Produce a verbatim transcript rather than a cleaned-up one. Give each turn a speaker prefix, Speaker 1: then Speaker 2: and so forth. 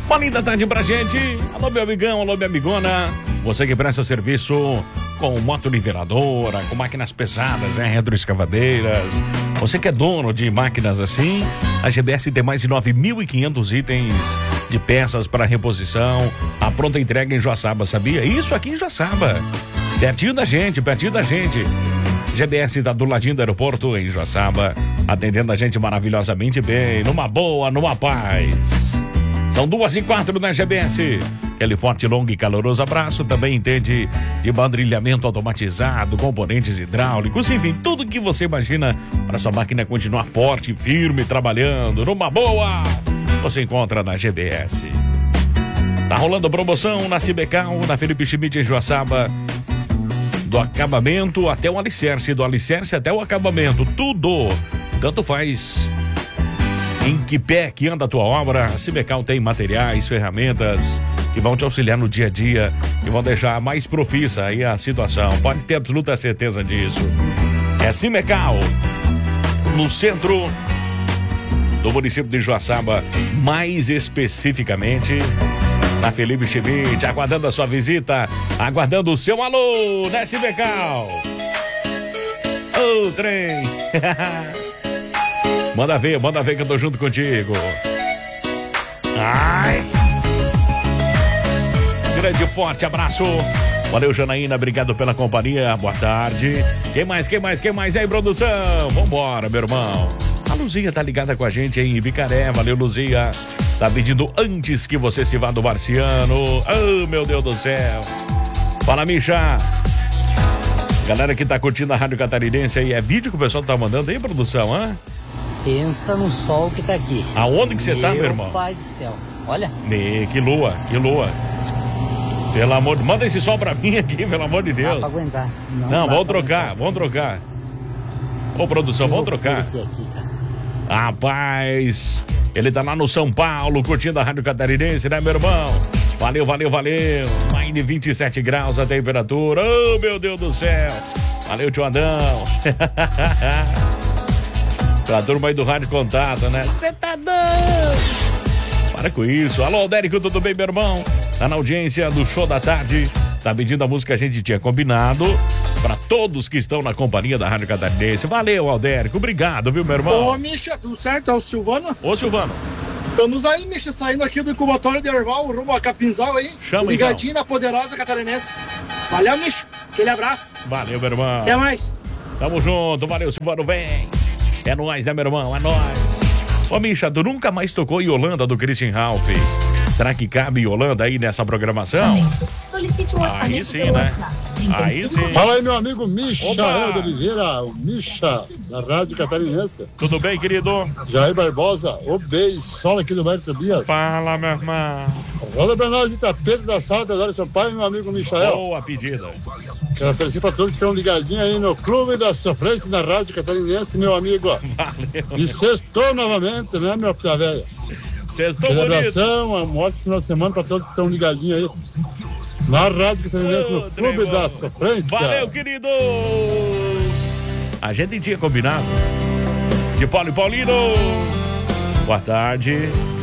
Speaker 1: Uma linda tarde pra gente. Alô, meu amigão, alô, minha amigona. Você que presta serviço com motoniveladora, com máquinas pesadas, né? Retroescavadeiras. Você que é dono de máquinas assim, a G B S tem mais de nove mil e quinhentos itens de peças para reposição. A pronta entrega em Joaçaba, sabia? Isso aqui em Joaçaba. Pertinho da gente, pertinho da gente. G B S tá do ladinho do aeroporto em Joaçaba, atendendo a gente maravilhosamente bem, numa boa, numa paz. São duas e quatro na G B S. Aquele forte, longo e caloroso abraço. Também entende de bandrilhamento automatizado, componentes hidráulicos, enfim, tudo que você imagina para sua máquina continuar forte, firme, trabalhando numa boa. Você encontra na G B S. Tá rolando promoção na Cibecal, na Felipe Schmidt em Joaçaba. Do acabamento até o alicerce, do alicerce até o acabamento, tudo. Tanto faz em que pé que anda a tua obra. A Cibecal tem materiais, ferramentas que vão te auxiliar no dia a dia e vão deixar mais profissa aí a situação. Pode ter absoluta certeza disso. É Cibecal, no centro do município de Joaçaba, mais especificamente na Felipe Schmidt, aguardando a sua visita, aguardando o seu alô, né, Cibecal? Ô, oh, trem! Manda ver, manda ver que eu tô junto contigo. Ai! Grande, forte abraço. Valeu, Janaína, obrigado pela companhia, boa tarde. Quem mais, quem mais, quem mais? Aí, produção? Vambora, meu irmão. A Luzia tá ligada com a gente aí em Vicaré, valeu, Luzia. Tá pedindo antes que você se vá do Marciano. Oh, meu Deus do céu. Fala, Misha. Galera que tá curtindo a Rádio Catarinense aí, é vídeo que o pessoal tá mandando aí, produção, hã?
Speaker 2: Pensa no sol que tá aqui.
Speaker 1: Aonde que você tá, meu irmão?
Speaker 2: Meu pai do céu. Olha.
Speaker 1: Me, que lua, que lua. Pelo amor de... Manda esse sol pra mim aqui, pelo amor de Deus.
Speaker 2: Dá pra aguentar.
Speaker 1: Não, Não vamos trocar, vamos trocar. Ô, produção, vamos trocar. Aqui, aqui, Rapaz, ele tá lá no São Paulo, curtindo a Rádio Catarinense, né, meu irmão? Valeu, valeu, valeu. Mais de vinte e sete graus a temperatura. Oh, meu Deus do céu. Valeu, tio Adão. Pra turma aí do Rádio Contato, né? Cê tá doido. Para com isso. Alô, Aldérico, tudo bem, meu irmão? Tá na audiência do Show da Tarde. Tá pedindo a música que a gente tinha combinado. Pra todos que estão na companhia da Rádio Catarinense. Valeu, Aldérico. Obrigado, viu, meu irmão?
Speaker 3: Ô, Misha, tudo certo? É o Silvano?
Speaker 1: Ô, Silvano.
Speaker 3: Estamos aí, Misha, saindo aqui do incubatório de Erval, rumo a Capinzal aí.
Speaker 1: Chama,
Speaker 3: ligadinho
Speaker 1: então.
Speaker 3: Na poderosa Catarinense. Valeu, Misha. Aquele abraço.
Speaker 1: Valeu, meu irmão.
Speaker 3: Até mais.
Speaker 1: Tamo junto. Valeu, Silvano. Vem. É nóis, né, meu irmão? É nóis. Ô, Misha, tu nunca mais tocou Yolanda do Christian Ralph. Será que cabe Yolanda aí nessa programação?
Speaker 4: Solicite um orçamento.
Speaker 1: Aí sim, né? Aí sim.
Speaker 5: Fala aí, meu amigo Michael de Oliveira, o Misha, da Rádio Catarinense.
Speaker 1: Tudo bem, querido?
Speaker 5: Jair Barbosa, o beijo, sol aqui do Mário Tobias.
Speaker 1: Fala, meu irmão.
Speaker 5: Roda pra nós de Tapete da Sala, da Dora São Paulo, meu amigo Michael.
Speaker 1: Boa pedida.
Speaker 5: Quero oferecer pra todos que estão ligadinhos aí no Clube da Sofrência da Rádio Catarinense, meu amigo.
Speaker 1: Valeu.
Speaker 5: E sextou novamente, né, meu pia velha?
Speaker 1: Sextou bonito.
Speaker 5: Celebração, um ótimo final de semana pra todos que estão ligadinhos aí na Rádio Catarinense, no Clube da Sofrência.
Speaker 1: Valeu, querido. A gente tinha combinado. De Paulo e Paulino. Boa tarde.